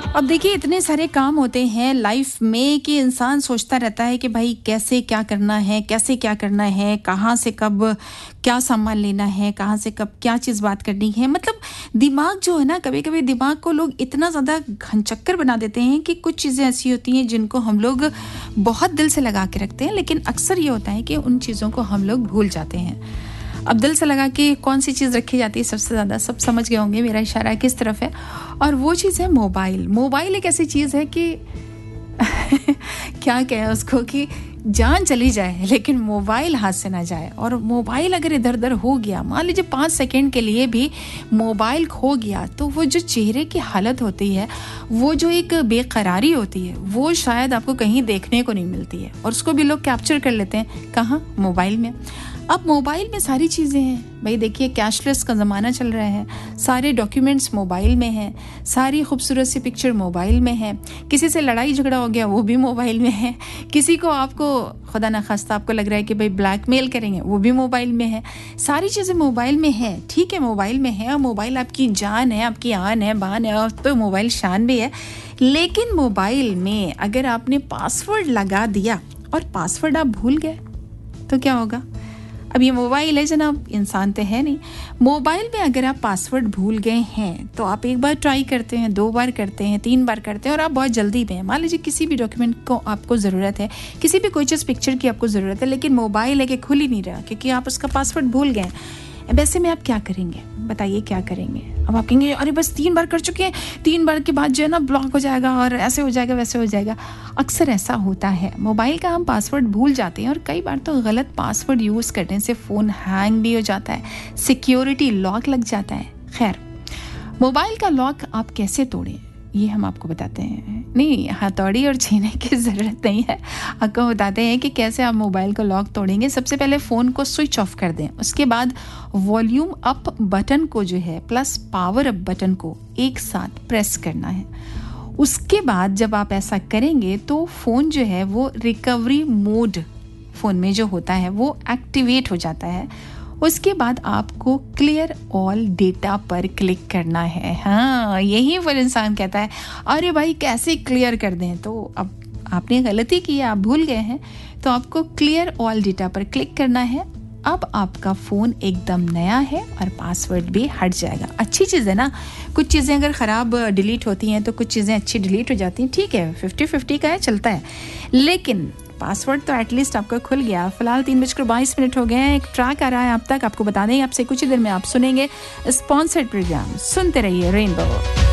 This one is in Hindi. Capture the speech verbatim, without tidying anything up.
अब देखिए इतने सारे काम होते हैं लाइफ में कि इंसान सोचता रहता है कि भाई कैसे क्या करना है, कैसे क्या करना है, कहाँ से कब क्या सामान लेना है, कहाँ से कब क्या चीज़ बात करनी है। मतलब दिमाग जो है ना, कभी कभी दिमाग को लोग इतना ज़्यादा घनचक्कर बना देते हैं कि कुछ चीज़ें ऐसी होती हैं जिनको हम लोग बहुत दिल से लगा के रखते हैं, लेकिन अक्सर ये होता है कि उन चीज़ों को हम लोग भूल जाते हैं। अब दिल से लगा के कौन सी चीज़ रखी जाती है सबसे ज़्यादा, सब समझ गए होंगे मेरा इशारा किस तरफ है। और वो चीज़ है मोबाइल। मोबाइल एक ऐसी चीज़ है कि क्या कहें उसको कि जान चली जाए लेकिन मोबाइल हाथ से ना जाए। और मोबाइल अगर इधर उधर हो गया, मान लीजिए पाँच सेकंड के लिए भी मोबाइल खो गया, तो वो जो चेहरे की हालत होती है, वो जो एक बेकरारी होती है, वो शायद आपको कहीं देखने को नहीं मिलती है। और उसको भी लोग कैप्चर कर लेते हैं कहाँ, मोबाइल में। अब मोबाइल में सारी चीज़ें हैं भाई। देखिए कैशलेस का ज़माना चल रहा है, सारे डॉक्यूमेंट्स मोबाइल में हैं, सारी खूबसूरत सी पिक्चर मोबाइल में है, किसी से लड़ाई झगड़ा हो गया वो भी मोबाइल में है, किसी को आपको खुदा न खास्ता आपको लग रहा है कि भाई ब्लैकमेल करेंगे वो भी मोबाइल में है। सारी चीज़ें मोबाइल में है, ठीक है मोबाइल में है। और मोबाइल आपकी जान है, आपकी आन है, बान है, और तो मोबाइल शान भी है। लेकिन मोबाइल में अगर आपने पासवर्ड लगा दिया और पासवर्ड आप भूल गए तो क्या होगा। अब ये मोबाइल है जनाब, इंसान तो है नहीं। मोबाइल में अगर आप पासवर्ड भूल गए हैं तो आप एक बार ट्राई करते हैं, दो बार करते हैं, तीन बार करते हैं और आप बहुत जल्दी में हैं। मान लीजिए किसी भी डॉक्यूमेंट को आपको ज़रूरत है, किसी भी कोई चीज़ पिक्चर की आपको ज़रूरत है, लेकिन मोबाइल है कि खुल ही नहीं रहा क्योंकि आप उसका पासवर्ड भूल गए। वैसे में आप क्या करेंगे बताइए, क्या करेंगे। अब आप कहेंगे अरे बस तीन बार कर चुके हैं, तीन बार के बाद जो है ना ब्लॉक हो जाएगा और ऐसे हो जाएगा वैसे हो जाएगा। अक्सर ऐसा होता है, मोबाइल का हम पासवर्ड भूल जाते हैं और कई बार तो गलत पासवर्ड यूज़ करने से फ़ोन हैंग भी हो जाता है, सिक्योरिटी लॉक लग जाता है। खैर, मोबाइल का लॉक आप कैसे तोड़ें ये हम आपको बताते हैं। नहीं, हथौड़ी और छीने की ज़रूरत नहीं है, आपको बताते हैं कि कैसे आप मोबाइल को लॉक तोड़ेंगे। सबसे पहले फ़ोन को स्विच ऑफ कर दें, उसके बाद वॉल्यूम अप बटन को जो है प्लस पावर अप बटन को एक साथ प्रेस करना है। उसके बाद जब आप ऐसा करेंगे तो फ़ोन जो है वो रिकवरी मोड फ़ोन में जो होता है वो एक्टिवेट हो जाता है। उसके बाद आपको क्लियर ऑल डेटा पर क्लिक करना है। हाँ, यही फिर इंसान कहता है अरे भाई कैसे क्लियर कर दें। तो अब आपने गलती की है, आप भूल गए हैं, तो आपको क्लियर ऑल डेटा पर क्लिक करना है। अब आपका फ़ोन एकदम नया है और पासवर्ड भी हट जाएगा। अच्छी चीज़ है ना, कुछ चीज़ें अगर ख़राब डिलीट होती हैं तो कुछ चीज़ें अच्छी डिलीट हो जाती हैं, ठीक है, फिफ्टी फिफ्टी का है, चलता है। लेकिन पासवर्ड तो एटलीस्ट आपका खुल गया। फिलहाल तीन बजकर बाईस मिनट हो गए हैं, एक ट्रैक आ रहा है आप तक, आपको बता दें आपसे कुछ ही देर में आप सुनेंगे स्पॉन्सर्ड प्रोग्राम। सुनते रहिए रेनबो।